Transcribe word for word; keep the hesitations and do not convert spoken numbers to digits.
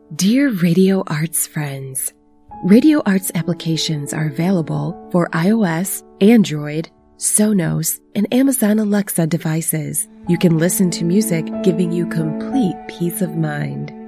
Dear Radio Arts friends, Radio Arts applications are available for iOS, Android, Sonos, and Amazon Alexa devices. You can listen to music, giving you complete peace of mind.